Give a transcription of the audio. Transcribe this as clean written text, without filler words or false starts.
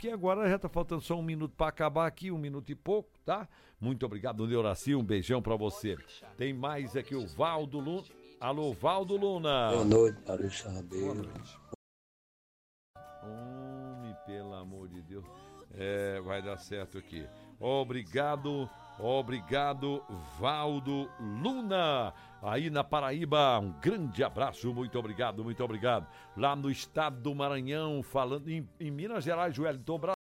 porque agora já tá faltando só 1 minuto para acabar aqui, 1 minuto e pouco, tá? Muito obrigado, Neuraci, um beijão para você. Tem mais aqui o Valdo Luna. Alô, Valdo Luna. Boa noite, Maurício Rabelo. Boa noite. Homem, pelo amor de Deus. Vai dar certo aqui. Obrigado, Valdo Luna. Aí na Paraíba, um grande abraço, muito obrigado. Lá no estado do Maranhão, falando em Minas Gerais, Wellington Brasil.